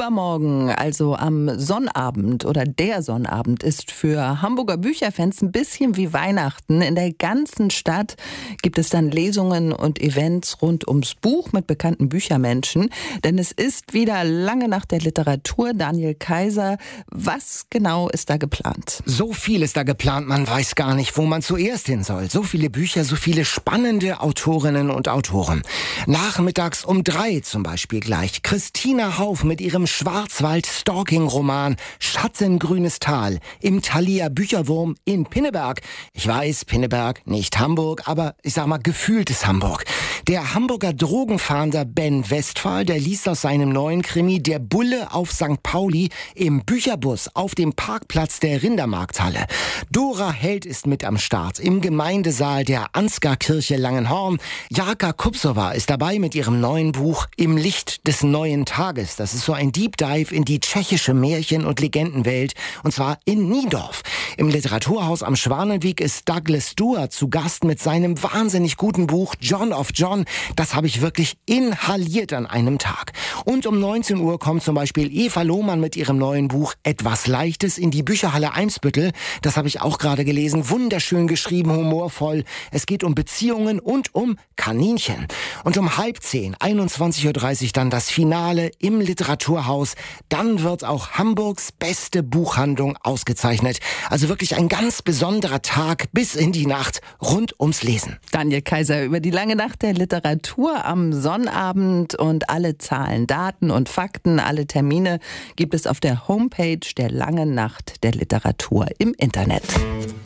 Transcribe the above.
Übermorgen, also am Sonnabend oder der Sonnabend, ist für Hamburger Bücherfans ein bisschen wie Weihnachten. In der ganzen Stadt gibt es dann Lesungen und Events rund ums Buch mit bekannten Büchermenschen. Denn es ist wieder lange Nacht der Literatur. Daniel Kaiser, was genau ist da geplant? So viel ist da geplant, man weiß gar nicht, wo man zuerst hin soll. So viele Bücher, so viele spannende Autorinnen und Autoren. Nachmittags um 3 zum Beispiel gleich Christina Hauff mit ihrem Schwarzwald-Stalking-Roman Schattengrünes Tal im Thalia Bücherwurm in Pinneberg. Ich weiß, Pinneberg, nicht Hamburg, aber ich sag mal gefühltes Hamburg. Der Hamburger Drogenfahnder Ben Westphal, der liest aus seinem neuen Krimi Der Bulle auf St. Pauli im Bücherbus auf dem Parkplatz der Rindermarkthalle. Dora Held ist mit am Start im Gemeindesaal der Ansgar-Kirche Langenhorn. Jaka Kupsova ist dabei mit ihrem neuen Buch Im Licht des neuen Tages. Das ist so ein Deep Dive in die tschechische Märchen- und Legendenwelt, und zwar in Niendorf. Im Literaturhaus am Schwanenweg ist Douglas Stewart zu Gast mit seinem wahnsinnig guten Buch John of John. Das habe ich wirklich inhaliert an einem Tag. Und um 19 Uhr kommt zum Beispiel Eva Lohmann mit ihrem neuen Buch Etwas Leichtes in die Bücherhalle Eimsbüttel. Das habe ich auch gerade gelesen. Wunderschön geschrieben, humorvoll. Es geht um Beziehungen und um Kaninchen. Und um 9:30, 21:30 Uhr dann das Finale im Literaturhaus. Dann wird auch Hamburgs beste Buchhandlung ausgezeichnet. Also wirklich ein ganz besonderer Tag bis in die Nacht rund ums Lesen. Daniel Kaiser über die lange Nacht der Literatur am Sonnabend, und alle Zahlen, Daten und Fakten, alle Termine gibt es auf der Homepage der Langen Nacht der Literatur im Internet.